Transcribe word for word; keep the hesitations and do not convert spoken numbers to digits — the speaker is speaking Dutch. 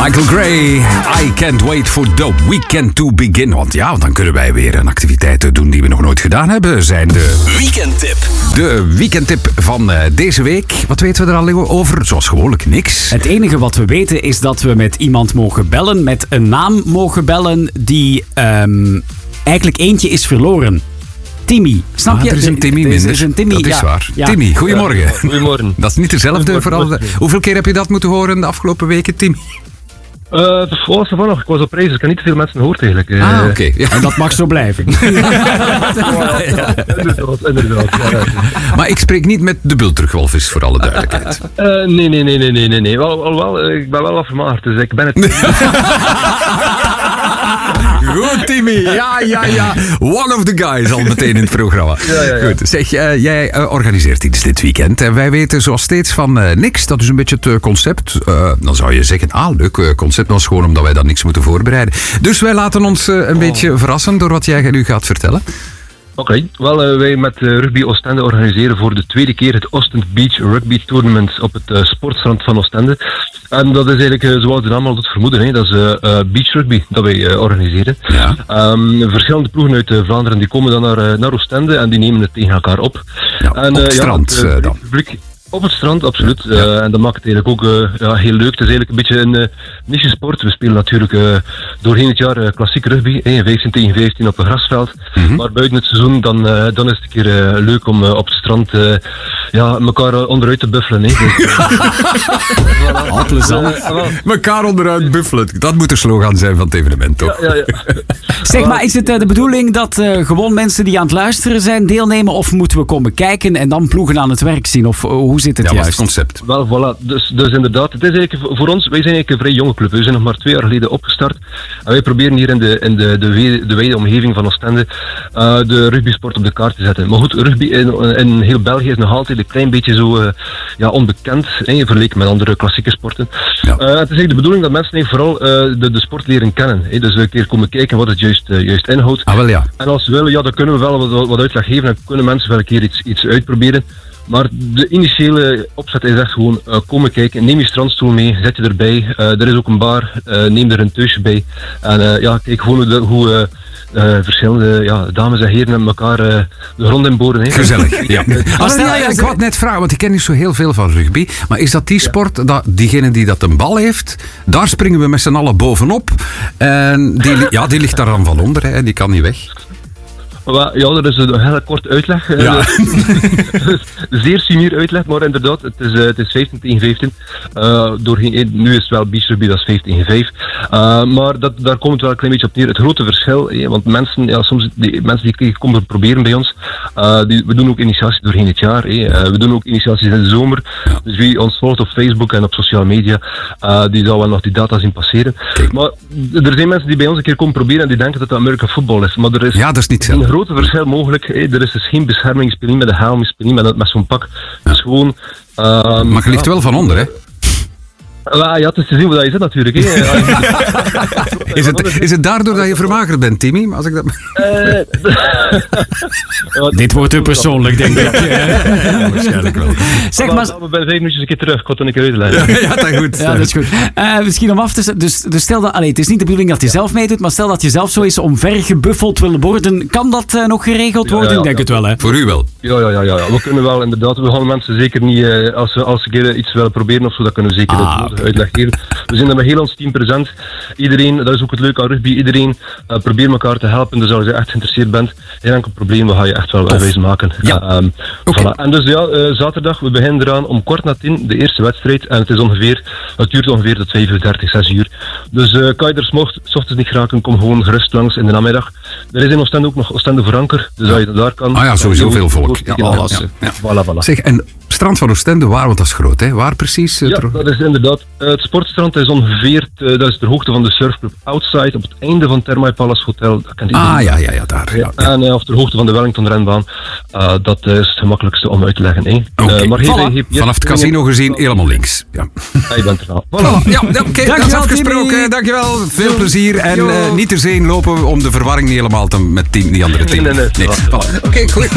Michael Gray, I can't wait for the weekend to begin. Want ja, dan kunnen wij weer een activiteit doen die we nog nooit gedaan hebben. Zijn de weekendtip. De weekendtip van uh, deze week. Wat weten we er al over? Zoals gewoonlijk niks. Het enige wat we weten is dat we met iemand mogen bellen, met een naam mogen bellen die um, eigenlijk eentje is verloren. Timmy, snap ah, je? Er is een Timmy minder. Er is een Timmy, dat is ja. waar. Ja. Timmy, goedemorgen. Ja, goedemorgen. Dat is niet dezelfde voor alle... Hoeveel keer heb je dat moeten horen de afgelopen weken, Timmy? Uh, het was ervan nog. Ik was op reis, dus ik heb niet te veel mensen gehoord eigenlijk. Uh, ah, oké. Okay. Ja. En dat mag zo blijven. ja, inderdaad, inderdaad. Ja. Maar ik spreek niet met de bultrugwalvis, voor alle duidelijkheid. Uh, nee, nee, nee, nee, nee, nee. nee. Wel, wel, wel, ik ben wel wat vermaagd, dus ik ben het... Goed, Timmy. Ja, ja, ja. One of the guys al meteen in het programma. Ja, ja, ja. Goed. Zeg, uh, jij uh, organiseert iets dit weekend. En wij weten zoals steeds van uh, niks. Dat is een beetje het uh, concept. Uh, dan zou je zeggen, ah, leuk uh, concept. Dat is gewoon omdat wij dan niks moeten voorbereiden. Dus wij laten ons uh, een oh. beetje verrassen door wat jij nu gaat vertellen. Oké, okay. Wel, uh, wij met uh, Rugby Oostende organiseren voor de tweede keer het Ostend Beach Rugby Tournament op het uh, sportstrand van Oostende. En dat is eigenlijk, uh, zoals de naam al doet vermoeden, hè, dat is uh, uh, beach rugby dat wij uh, organiseren. Ja. Um, verschillende ploegen uit uh, Vlaanderen die komen dan naar, uh, naar Oostende en die nemen het tegen elkaar op. Ja, en, op uh, het strand ja, het, uh, dan? publiek, op het strand, absoluut. Ja, ja. Uh, en dat maakt het eigenlijk ook uh, ja, heel leuk. Het is eigenlijk een beetje een uh, niche sport. We spelen natuurlijk uh, doorheen het jaar uh, klassiek rugby. Eh, vijftien tegen vijftien op een grasveld. Mm-hmm. Maar buiten het seizoen, dan, uh, dan is het een keer uh, leuk om uh, op het strand uh, ja, elkaar uh, onderuit te buffelen. Dus, voilà. Al plezant. Uh, well. Mekaar onderuit buffelen. Dat moet de slogan zijn van het evenement, toch? Ja, ja, ja. Zeg, maar is het uh, de bedoeling dat uh, gewoon mensen die aan het luisteren zijn deelnemen? Of moeten we komen kijken en dan ploegen aan het werk zien? Of uh, hoe zit het ja, juist? Wat is het concept? Wel, voilà. Dus, dus inderdaad, het is eigenlijk voor ons, wij zijn eigenlijk een vrij jonge club. We zijn nog maar twee jaar geleden opgestart. En wij proberen hier in de, in de, de, wijde, de wijde omgeving van Oostende uh, de rugbysport op de kaart te zetten. Maar goed, rugby in, in heel België is nog altijd een klein beetje zo uh, ja, onbekend, hè, vergeleken met andere klassieke sporten. Ja. Uh, het is eigenlijk de bedoeling dat mensen vooral uh, de, de sport leren kennen. Hè. Dus een keer komen kijken wat het juist, uh, juist inhoudt. Ah, wel, ja. En als ze willen, ja, dan kunnen we wel wat, wat uitleg geven en kunnen mensen wel een keer iets, iets uitproberen. Maar de initiële opzet is echt gewoon uh, komen kijken, neem je strandstoel mee, zet je erbij. Uh, er is ook een bar, uh, neem er een thuisje bij. En uh, ja, kijk gewoon hoe, de, hoe uh, uh, verschillende ja, dames en heren met elkaar uh, de grond inboren. Hè. Gezellig, ja. Als ja, ja, ik wou het net vragen, want ik ken niet zo heel veel van rugby. Maar is dat die sport, ja. dat diegene die dat een bal heeft, daar springen we met z'n allen bovenop. En die, ja, die ligt daar dan van onder, hè, die kan niet weg. Ja, dat is een hele korte uitleg. Ja. Zeer sumier uitleg, maar inderdaad, het is, uh, het is vijftien tegen vijftien. Uh, doorheen, nu is het wel beach rugby, dat is vijf tegen vijf. Uh, maar dat, daar komt het wel een klein beetje op neer. Het grote verschil, eh, want mensen, ja, soms die mensen die komen proberen bij ons, uh, die, we doen ook initiaties doorheen het jaar. Eh. Uh, we doen ook initiaties in de zomer. Ja. Dus wie ons volgt op Facebook en op sociale media, uh, die zal wel nog die data zien passeren. Kijk. Maar er zijn mensen die bij ons een keer komen proberen en die denken dat dat American football is. Maar er is ja, dat is niet zo. Een grote verschil mogelijk. Hé. Er is dus geen bescherming, speel niet met de helm, speel niet met, met zo'n pak. Ja. Dus gewoon... Uh, maar je ligt ja, wel van onder, hè? Uh, ja, het is te zien wat je zit natuurlijk. Hè. is, het, is het daardoor dat je vermagerd bent, Timmy? Als ik dat... uh, Dit wordt te persoonlijk, denk ik. Ja, waarschijnlijk wel. Zeg maar... We zijn vijf minuutjes een keer terug, ik had het een keer uitleggen. Ja, dat is goed. Ja, dat is goed. Uh, misschien om af te zetten, dus, dus stel dat, allee, het is niet de bedoeling dat je zelf meedoet, maar stel dat je zelf zo is omvergebuffeld wil worden, kan dat uh, nog geregeld worden? Ja, ja, ja. Ik denk ja. het wel, hè? Voor u wel? Ja, ja, ja, ja, ja. We kunnen wel, inderdaad. We gaan mensen zeker niet, uh, als ze als ze iets willen proberen of zo, dat kunnen we zeker ah, okay. uitleg geven. We zijn er met heel ons tien procent. Iedereen, dat is ook het leuke aan rugby, iedereen uh, probeert elkaar te helpen. Dus als je echt geïnteresseerd bent, geen enkel probleem, we gaan je echt wel wegwijs maken. Ja. Uh, um, okay. voilà. En dus ja, uh, zaterdag, we beginnen eraan om kwart na tien, de eerste wedstrijd. En het is ongeveer, het duurt ongeveer tot vijf uur dertig, zes uur. Dus uh, kan je er s'mocht, s ochtends niet geraken, kom gewoon gerust langs in de namiddag. Er is in Oostende ook nog Oostende voor Anker, dus als je daar kan... Ah ja, sowieso veel volk. Ja, ja, alles. Ja, ja. Voilà, voilà. Zeg, en strand van Oostende, waar? Want dat is groot, hè? Waar precies? Uh, ja, dat is inderdaad. Uh, het sportstrand is ongeveer, uh, dat is ter hoogte van de surfclub Outside, op het einde van Thermae Palace Hotel. Dat kent ah, ja, ja, ja, daar. Ja, ja. En uh, of ter hoogte van de Wellington renbaan. Uh, dat is het gemakkelijkste om uit te leggen. Oké, okay. uh, voilà. Vanaf het casino gezien, helemaal links. Ja, ja je bent er al. Voilà. Ja, oké, okay, dat is afgesproken. Dankjewel, veel plezier. En uh, niet ter zee lopen om de verwarring niet helemaal te, met team, die andere team. Nee, nee, nee. nee. Voilà. Oké, okay, goed.